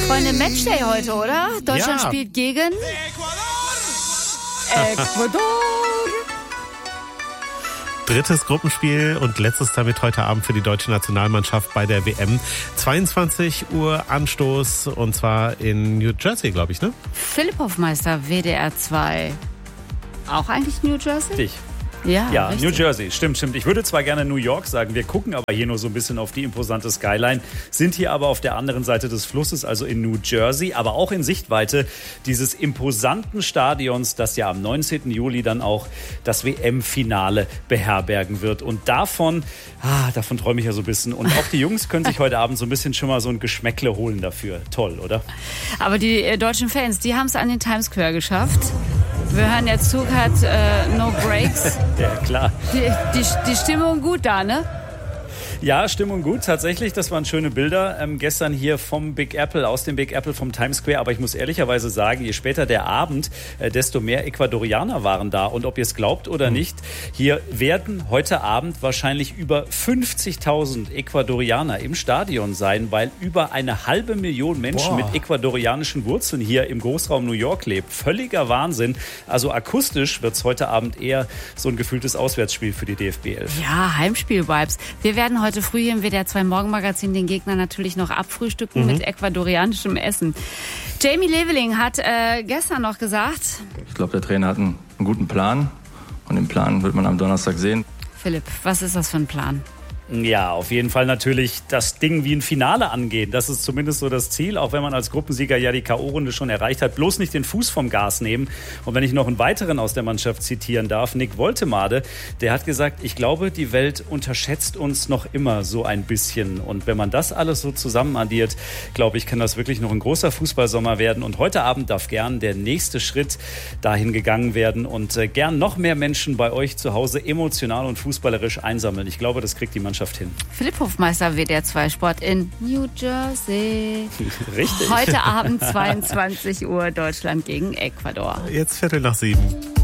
Freunde, Matchday heute, oder? Deutschland spielt gegen Ecuador. Drittes Gruppenspiel und letztes damit heute Abend für die deutsche Nationalmannschaft bei der WM. 22 Uhr Anstoß und zwar in New Jersey, glaube ich, ne? Philipp Hofmeister, WDR 2. Auch eigentlich New Jersey? Richtig. Ja, richtig. New Jersey, stimmt. Ich würde zwar gerne New York sagen, wir gucken aber hier nur so ein bisschen auf die imposante Skyline, sind hier aber auf der anderen Seite des Flusses, also in New Jersey, aber auch in Sichtweite dieses imposanten Stadions, das ja am 19. Juli dann auch das WM-Finale beherbergen wird. Und davon träume ich ja so ein bisschen. Und auch die Jungs können sich heute Abend so ein bisschen schon mal so ein Geschmäckle holen dafür. Toll, oder? Aber die deutschen Fans, die haben es an den Times Square geschafft. Wir hören, der Zug hat No Brakes. Ja, klar. Die Stimmung gut da, ne? Ja, Stimmung gut, tatsächlich. Das waren schöne Bilder gestern hier vom Big Apple, aus dem Big Apple vom Times Square. Aber ich muss ehrlicherweise sagen, je später der Abend, desto mehr Ecuadorianer waren da. Und ob ihr es glaubt oder nicht, hier werden heute Abend wahrscheinlich über 50.000 Ecuadorianer im Stadion sein, weil über 500.000 Menschen mit ecuadorianischen Wurzeln hier im Großraum New York leben. Völliger Wahnsinn. Also akustisch wird es heute Abend eher so ein gefühltes Auswärtsspiel für die DFB 11. Ja, Heimspiel-Vibes. Wir werden heute früh hier im WDR 2 Morgenmagazin den Gegner natürlich noch abfrühstücken mit ecuadorianischem Essen. Jamie Leveling hat gestern noch gesagt... Ich glaube, der Trainer hat einen guten Plan und den Plan wird man am Donnerstag sehen. Philipp, was ist das für ein Plan? Ja, auf jeden Fall natürlich das Ding wie ein Finale angehen. Das ist zumindest so das Ziel, auch wenn man als Gruppensieger ja die K.O.-Runde schon erreicht hat. Bloß nicht den Fuß vom Gas nehmen. Und wenn ich noch einen weiteren aus der Mannschaft zitieren darf, Nick Woltemade, der hat gesagt, ich glaube, die Welt unterschätzt uns noch immer so ein bisschen. Und wenn man das alles so zusammen addiert, glaube ich, kann das wirklich noch ein großer Fußballsommer werden. Und heute Abend darf gern der nächste Schritt dahin gegangen werden und gern noch mehr Menschen bei euch zu Hause emotional und fußballerisch einsammeln. Ich glaube, das kriegt die Mannschaft hin. Philipp Hofmeister, WDR 2 Sport in New Jersey. Richtig. Heute Abend 22 Uhr Deutschland gegen Ecuador. Jetzt 6:45.